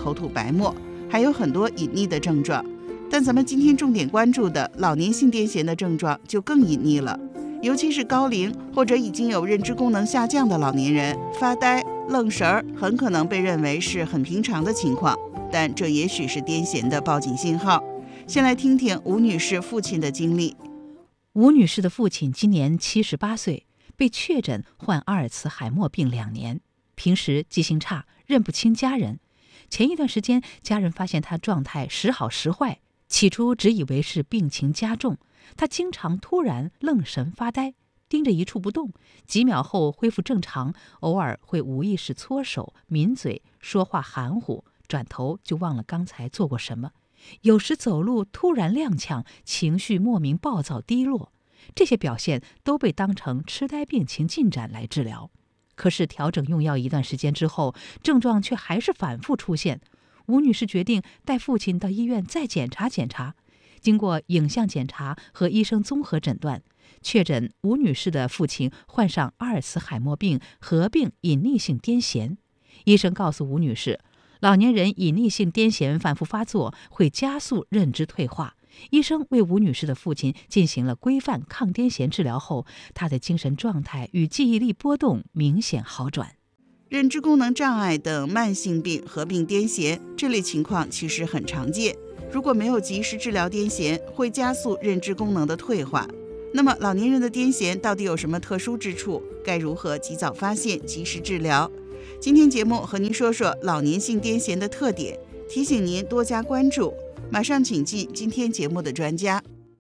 口吐白沫，还有很多隐匿的症状。但咱们今天重点关注的老年性癫痫的症状就更隐匿了，尤其是高龄或者已经有认知功能下降的老年人，发呆、愣神儿很可能被认为是很平常的情况，但这也许是癫痫的报警信号。先来听听吴女士父亲的经历。 吴女士的父亲今年78岁，被确诊患阿尔茨海默病2年，平时记性差，认不清家人。前一段时间，家人发现他状态时好时坏，起初只以为是病情加重，他经常突然愣神发呆，盯着一处不动，几秒后恢复正常，偶尔会无意识搓手、抿嘴，说话含糊，转头就忘了刚才做过什么。有时走路突然踉跄，情绪莫名暴躁低落，这些表现都被当成痴呆病情进展来治疗。可是调整用药一段时间之后，症状却还是反复出现。吴女士决定带父亲到医院再检查检查。经过影像检查和医生综合诊断，确诊吴女士的父亲患上阿尔茨海默病合并隐匿性癫痫。医生告诉吴女士，老年人隐匿性癫痫反复发作会加速认知退化。医生为吴女士的父亲进行了规范抗癫痫治疗后，他的精神状态与记忆力波动明显好转。 认知功能障碍等慢性病合并癫痫，这类情况其实很常见。如果没有及时治疗癫痫，会加速认知功能的退化。那么老年人的癫痫到底有什么特殊之处？该如何及早发现、及时治疗？今天节目和您说说老年性癫痫的特点，提醒您多加关注。马上请进今天节目的专家。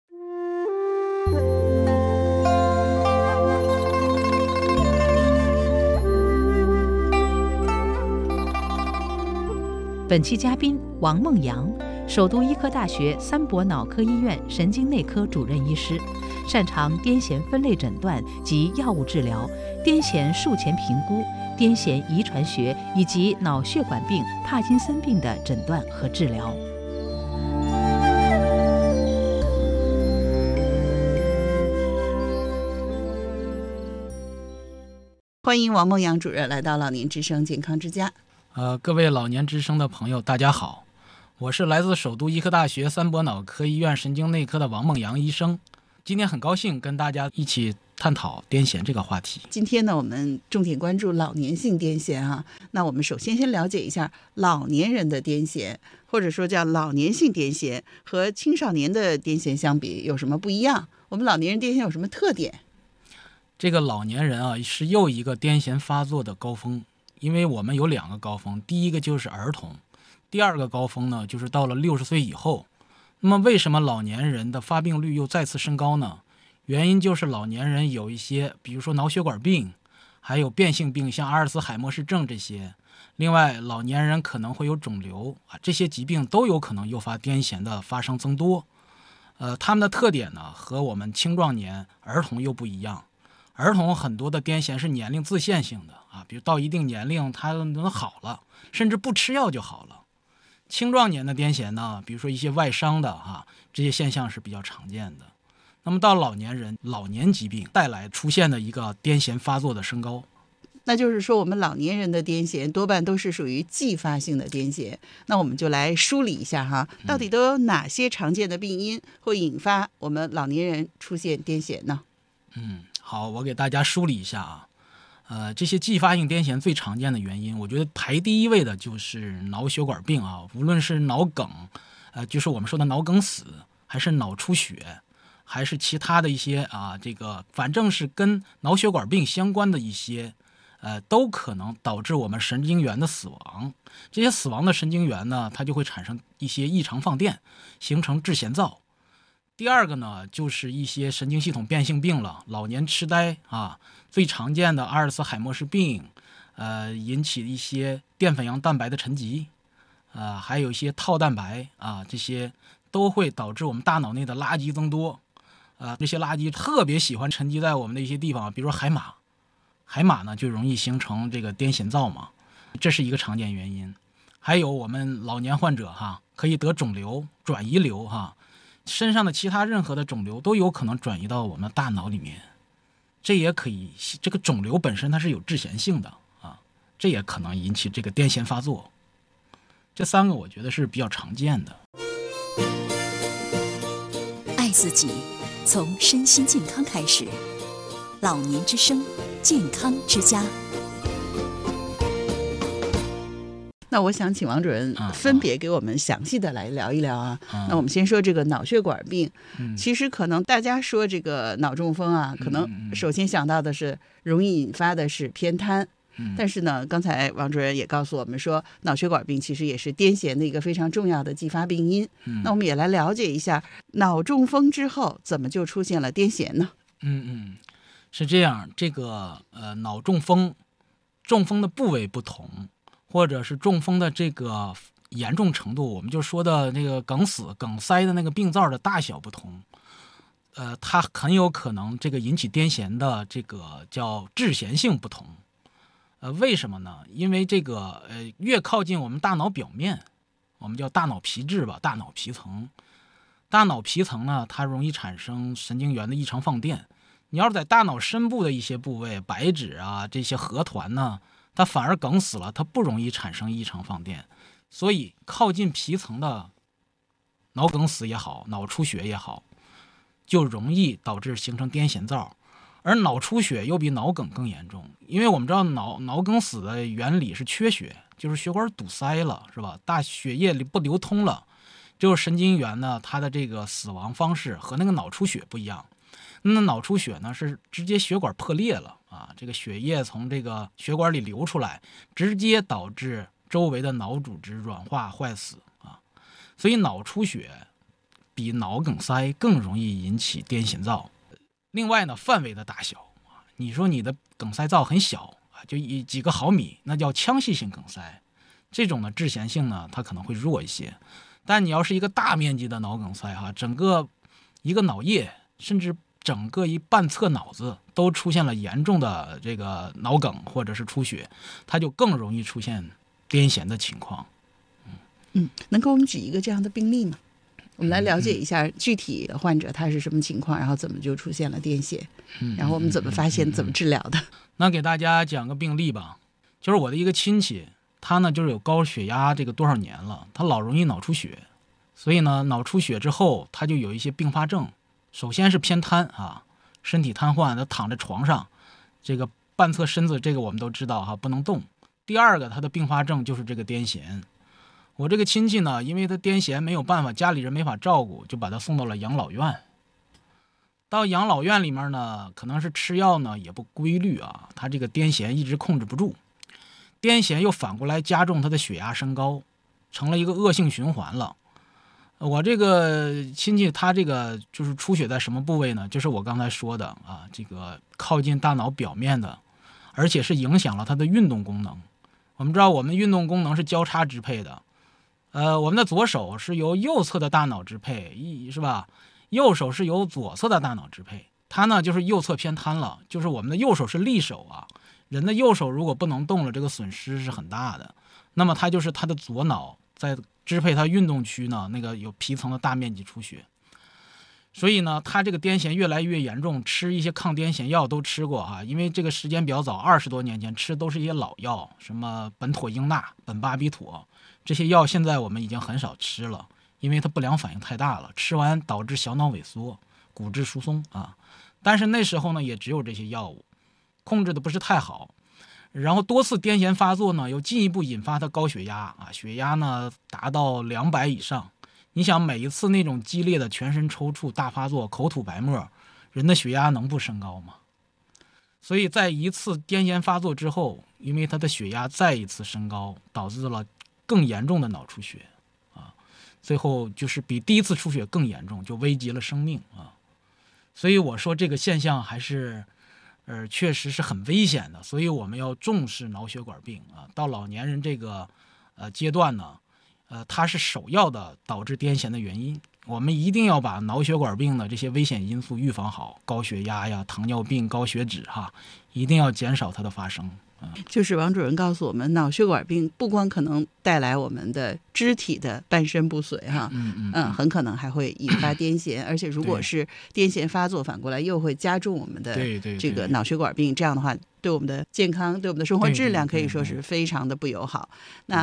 本期嘉宾王梦阳，首都医科大学三博脑科医院神经内科主任医师，擅长癫痫分类诊断及药物治疗、癫痫术前评估、癫痫遗传学以及脑血管病、帕金森病的诊断和治疗。 欢迎王梦阳主任来到老年之声健康之家。 各位老年之声的朋友，大家好，我是来自首都医科大学三博脑科医院神经内科的王梦阳医生。今天很高兴跟大家一起探讨癫痫这个话题。 今天呢，我们重点关注老年性癫痫啊。那我们首先了解一下老年人的癫痫，或者说叫老年性癫痫，和青少年的癫痫相比有什么不一样？我们老年人癫痫有什么特点？ 这个老年人啊，是又一个癫痫发作的高峰，因为我们有2个高峰，第一个就是儿童，第2个高峰呢就是到了60岁以后。那么为什么老年人的发病率又再次升高呢？原因就是老年人有一些，比如说脑血管病，还有变性病，像阿尔茨海默氏症这些。另外，老年人可能会有肿瘤啊，这些疾病都有可能诱发癫痫的发生增多。他们的特点呢和我们青壮年、儿童又不一样。儿童很多的癫痫是年龄自限性的啊，比如到一定年龄他能好了，甚至不吃药就好了。青壮年的癫痫呢，比如说一些外伤的这些现象是比较常见的。那么到老年人，老年疾病带来出现的一个癫痫发作的升高。 那就是说我们老年人的癫痫多半都是属于继发性的癫痫。那我们就来梳理一下到底都有哪些常见的病因会引发我们老年人出现癫痫呢？ 好，我给大家梳理一下这些继发性癫痫最常见的原因，我觉得排第一位的就是脑血管病无论是脑梗，就是我们说的脑梗死，还是脑出血，还是其他的一些反正是跟脑血管病相关的一些，都可能导致我们神经元的死亡。这些死亡的神经元呢，它就会产生一些异常放电，形成致弦躁。第2个呢，就是一些神经系统变性病了，老年痴呆最常见的阿尔茨海默氏病，引起一些淀粉样蛋白的沉积，还有一些套蛋白这些都会导致我们大脑内的垃圾增多。这些垃圾特别喜欢沉积在我们的一些地方，比如说海马，海马呢就容易形成这个癫痫灶嘛，这是一个常见原因。还有我们老年患者可以得肿瘤、转移瘤身上的其他任何的肿瘤都有可能转移到我们大脑里面，这也可以，这个肿瘤本身它是有致弦性的这也可能引起这个癫痫发作。 这3个我觉得是比较常见的。 爱自己，从身心健康开始。老年之声，健康之家。 那我想请王主任分别给我们详细的来聊一聊啊。那我们先说这个脑血管病，其实可能大家说这个脑中风啊，可能首先想到的是容易引发的是偏瘫。但是呢，刚才王主任也告诉我们说，脑血管病其实也是癫痫的一个非常重要的继发病因。那我们也来了解一下，脑中风之后怎么就出现了癫痫呢？ 是这样，这个脑中风，中风的部位不同，或者是中风的这个严重程度，我们就说的那个梗死、梗塞的那个病灶的大小不同，它很有可能这个引起癫痫的这个叫致痫性不同。为什么呢？因为这个越靠近我们大脑表面，我们叫大脑皮质吧，大脑皮层。大脑皮层呢，它容易产生神经元的异常放电。你要是在大脑深部的一些部位，白质啊这些核团呢，它反而梗死了，它不容易产生异常放电。所以靠近皮层的脑梗死也好，脑出血也好，就容易导致形成癫痫灶。而脑出血又比脑梗更严重，因为我们知道脑梗死的原理是缺血，就是血管堵塞了，是吧？大血液不流通了，就是神经元呢，它的这个死亡方式和那个脑出血不一样。那脑出血呢是直接血管破裂了啊，这个血液从这个血管里流出来，直接导致周围的脑组织软化坏死啊。所以脑出血比脑梗塞更容易引起癫痫灶。另外呢，范围的大小，你说你的梗塞灶很小啊，就几个毫米，那叫腔隙性梗塞，这种的致痫性呢，它可能会弱一些。但你要是一个大面积的脑梗塞哈，整个一个脑叶，甚至整个一半侧脑子都出现了严重的这个脑梗或者是出血，它就更容易出现癫痫的情况。 能给我们举一个这样的病例吗？我们来了解一下具体的患者他是什么情况，然后怎么就出现了癫痫，然后我们怎么发现、怎么治疗的。 那给大家讲个病例吧，就是我的一个亲戚，他呢就是有高血压这个多少年了，他老容易脑出血，所以呢脑出血之后他就有一些并发症。首先是偏瘫啊，身体瘫痪，他躺在床上，这个半侧身子这个我们都知道哈，不能动。第二个他的并发症就是这个癫痫。我这个亲戚呢，因为他癫痫没有办法，家里人没法照顾，就把他送到了养老院。到养老院里面呢，可能是吃药呢也不规律啊，他这个癫痫一直控制不住，癫痫又反过来加重他的血压升高，成了一个恶性循环了。我这个亲戚他这个就是出血在什么部位呢？就是我刚才说的啊，这个靠近大脑表面的，而且是影响了他的运动功能。我们知道我们运动功能是交叉支配的。我们的左手是由右侧的大脑支配，是吧？右手是由左侧的大脑支配。它呢就是右侧偏瘫了，就是我们的右手是利手啊。人的右手如果不能动了，这个损失是很大的。那么它就是他的左脑在支配他运动区呢，那个有皮层的大面积出血。所以呢，他这个癫痫越来越严重，吃一些抗癫痫药都吃过啊，因为这个时间比较早，20多年前吃的都是一些老药，什么苯妥英钠、苯巴比妥。这些药现在我们已经很少吃了，因为它不良反应太大了，吃完导致小脑萎缩、骨质疏松啊。但是那时候呢，也只有这些药物，控制的不是太好。然后多次癫痫发作呢，又进一步引发他高血压啊，血压呢达到200以上。你想每一次那种激烈的全身抽搐大发作，口吐白沫，人的血压能不升高吗？所以在一次癫痫发作之后，因为他的血压再一次升高，导致了更严重的脑出血啊，最后就是比第一次出血更严重，就危及了生命啊。所以我说这个现象还是确实是很危险的，所以我们要重视脑血管病啊。到老年人这个阶段呢，它是首要的导致癫痫的原因。我们一定要把脑血管病的这些危险因素预防好，高血压呀、糖尿病、高血脂哈，一定要减少它的发生。 就是王主任告诉我们，脑血管病不光可能带来我们的肢体的半身不遂哈，很可能还会引发癫痫，而且如果是癫痫发作，反过来又会加重我们的这个脑血管病，这样的话对我们的健康、对我们的生活质量可以说是非常的不友好。那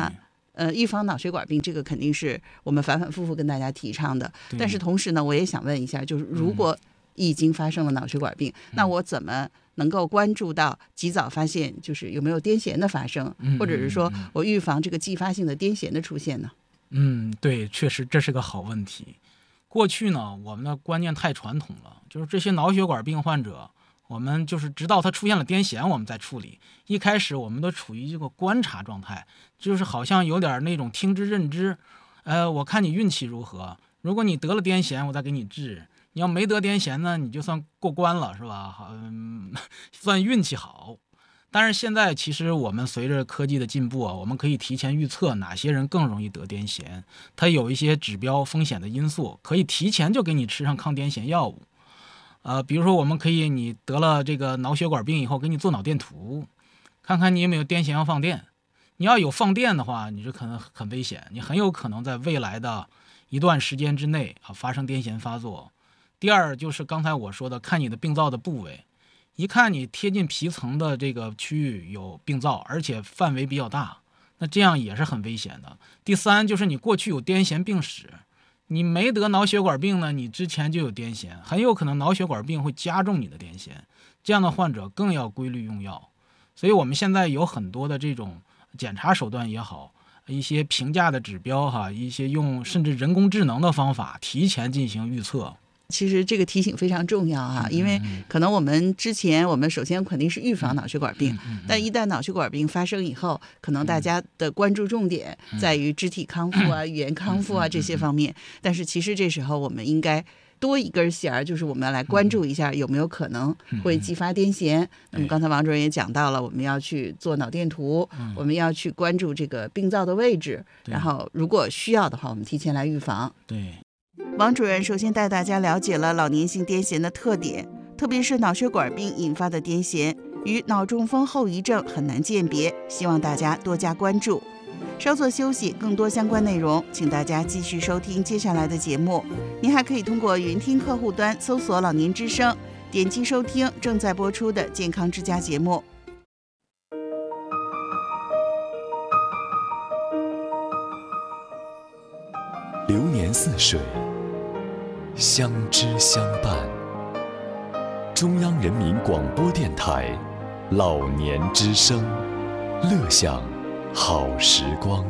预防脑血管病这个肯定是我们反反复复跟大家提倡的。但是同时呢，我也想问一下，就是如果已经发生了脑血管病，那我怎么能够关注到及早发现，就是有没有癫痫的发生，或者是说我预防这个继发性的癫痫的出现呢？ 对，确实这是个好问题。过去呢，我们的观念太传统了，就是这些脑血管病患者，我们就是直到他出现了癫痫，我们再处理。一开始我们都处于这个观察状态，就是好像有点那种听之任之。我看你运气如何，如果你得了癫痫，我再给你治；你要没得癫痫呢，你就算过关了，是吧？算运气好。但是现在其实我们随着科技的进步啊，我们可以提前预测哪些人更容易得癫痫，它有一些指标风险的因素，可以提前就给你吃上抗癫痫药物。比如说我们可以你得了这个脑血管病以后，给你做脑电图，看看你有没有癫痫要放电。你要有放电的话，你这可能很危险，你很有可能在未来的一段时间之内发生癫痫发作。第二就是刚才我说的，看你的病灶的部位。一看你贴近皮层的这个区域有病灶，而且范围比较大，那这样也是很危险的。第三就是你过去有癫痫病史，你没得脑血管病呢，你之前就有癫痫，很有可能脑血管病会加重你的癫痫，这样的患者更要规律用药。所以我们现在有很多的这种检查手段也好，一些评价的指标一些用甚至人工智能的方法提前进行预测。 其实这个提醒非常重要因为可能我们之前我们首先肯定是预防脑血管病，但一旦脑血管病发生以后，可能大家的关注重点在于肢体康复语言康复这些方面。但是其实这时候我们应该多一根弦，就是我们来关注一下有没有可能会继发癫痫。那么刚才王主任也讲到了，我们要去做脑电图，我们要去关注这个病灶的位置，然后如果需要的话，我们提前来预防。 对。 王主任首先带大家了解了老年性癫痫的特点，特别是脑血管病引发的癫痫与脑中风后遗症很难鉴别，希望大家多加关注。稍作休息，更多相关内容请大家继续收听接下来的节目。您还可以通过云听客户端搜索老年之声，点击收听正在播出的健康之家节目。 流年似水，相知相伴。中央人民广播电台老年之声，乐享好时光。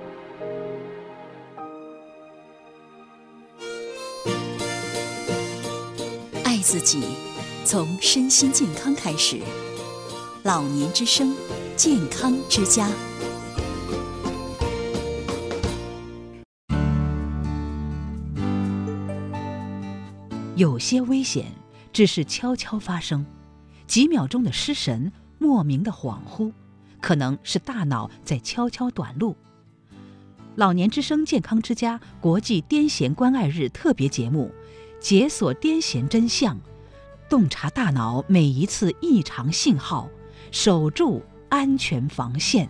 爱自己，从身心健康开始。老年之声，健康之家。 有些危险只是悄悄发生，几秒钟的失神，莫名的恍惚，可能是大脑在悄悄短路。老年之声健康之家国际癫痫关爱日特别节目，解锁癫痫真相，洞察大脑每一次异常信号，守住安全防线。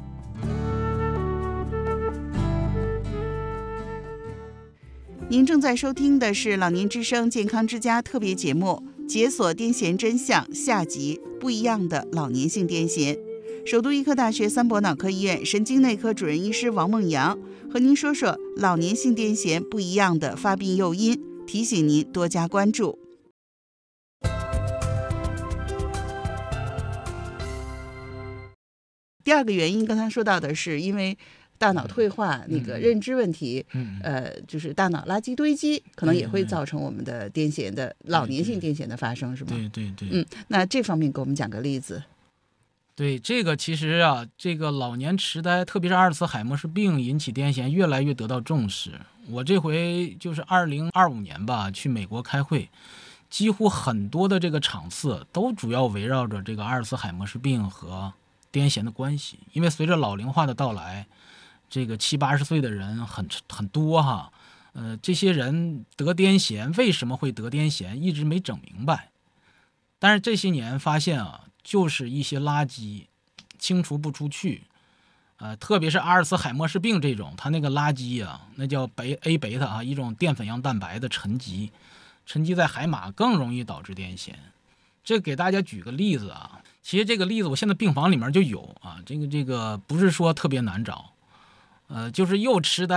您正在收听的是老年之声健康之家特别节目《解锁癫痫真相》下集，不一样的老年性癫痫。首都医科大学三博脑科医院神经内科主任医师王梦阳和您说说老年性癫痫不一样的发病诱因，提醒您多加关注。第二个原因，刚才说到的是因为大脑退化那个认知问题，就是大脑垃圾堆积，可能也会造成我们的癫痫的老年性癫痫的发生，是吗？ 对。 那这方面给我们讲个例子。 对，这个其实这个老年痴呆，特别是阿尔茨海默氏病引起癫痫，越来越得到重视。我这回就是2025年吧，去美国开会，几乎很多的这个场次都主要围绕着这个阿尔茨海默氏病和癫痫的关系。因为随着老龄化的到来，这个70、80岁的人很多这些人得癫痫，为什么会得癫痫，一直没整明白。但是这些年发现就是一些垃圾清除不出去，特别是阿尔茨海默氏病这种，它那个垃圾那叫A 贝塔一种淀粉样蛋白的沉积在海马，更容易导致癫痫。这给大家举个例子其实这个例子我现在病房里面就有这个不是说特别难找。 就是又痴呆